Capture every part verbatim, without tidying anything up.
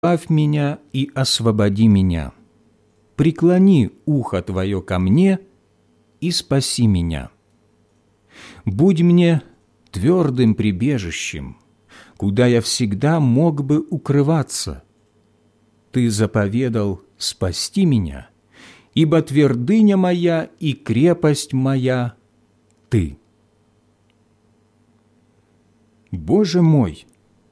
избавь меня и освободи меня. Преклони ухо Твое ко мне и спаси меня. Будь мне твердым прибежищем, куда я всегда мог бы укрываться. Ты заповедал спасти меня, ибо твердыня моя и крепость моя – Ты. Боже мой,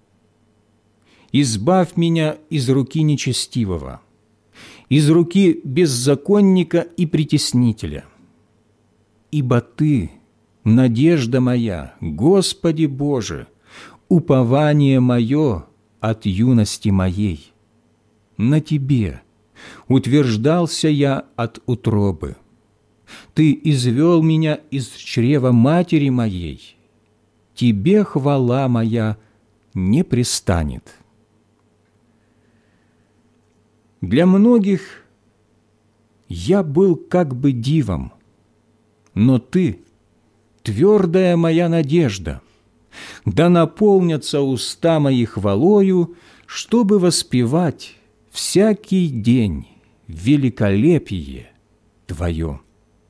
избавь меня из руки нечестивого, из руки беззаконника и притеснителя. Ибо Ты – надежда моя, Господи Боже, упование мое от юности моей. На Тебе утверждался я от утробы. Ты извел меня из чрева матери моей. Тебе хвала моя не престанет. Для многих я был как бы дивом, но Ты – твердая моя надежда. Да наполнятся уста мои хвалою, чтобы воспевать всякий день великолепие Твое.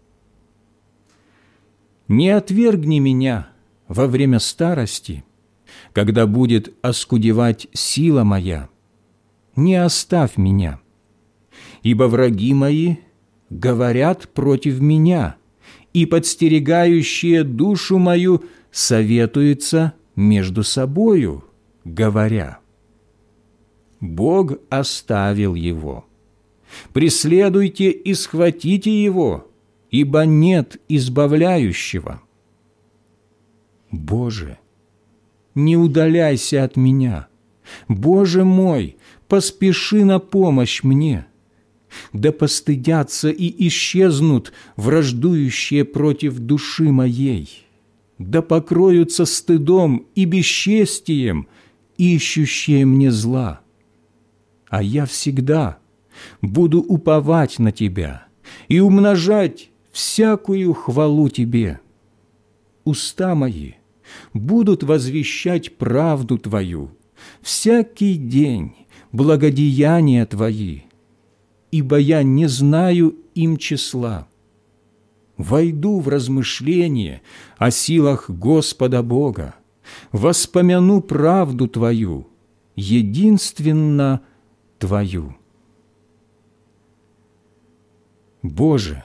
Не отвергни меня во время старости, когда будет оскудевать сила моя. Не оставь меня, ибо враги мои говорят против меня, и подстерегающие душу мою советуются между собою, говоря: Бог оставил его. Преследуйте и схватите его, ибо нет избавляющего. Боже, не удаляйся от меня. Боже мой, поспеши на помощь мне. Да постыдятся и исчезнут враждующие против души моей. Да покроются стыдом и бесчестием ищущие мне зла. А я всегда буду уповать на Тебя и умножать всякую хвалу Тебе. Уста мои будут возвещать правду Твою, всякий день благодеяния Твои, ибо я не знаю им числа. Войду в размышление о силах Господа Бога, воспомяну правду Твою, единственно Твою. Боже,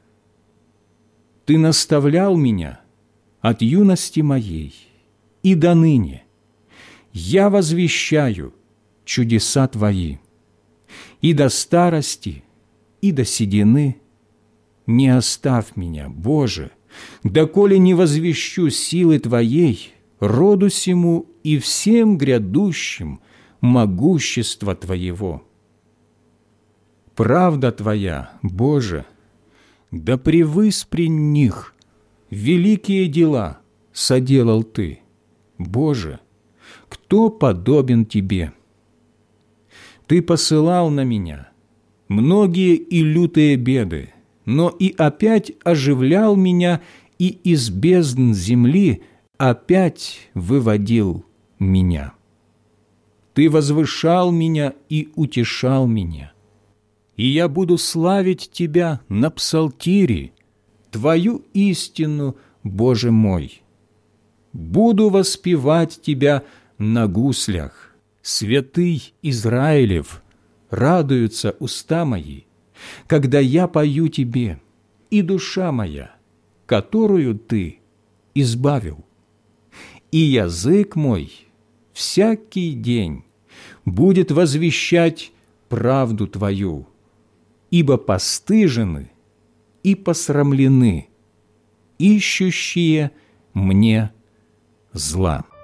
Ты наставлял меня от юности моей, и до ныне я возвещаю чудеса Твои, и до старости, и до седины. Не оставь меня, Боже, доколе не возвещу силы Твоей роду сему и всем грядущим могущества Твоего. Правда Твоя, Боже, да превысь при них великие дела соделал Ты. Боже, кто подобен Тебе? Ты посылал на меня многие и лютые беды, но и опять оживлял меня, и из бездн земли опять выводил меня. Ты возвышал меня и утешал меня, и я буду славить Тебя на псалтире, Твою истину, Боже мой. Буду воспевать Тебя на гуслях, святый Израилев, радуются уста мои, когда я пою Тебе, и душа моя, которую Ты избавил. И язык мой всякий день будет возвещать правду Твою, ибо постыжены и посрамлены ищущие мне зла.